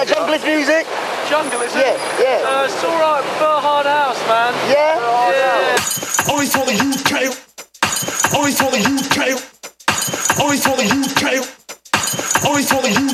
like Junglist music? Jungleism? Yeah. It's alright, prefer hard house, man. Yeah? Yeah. Only for the UK. Only for the UK. Only for the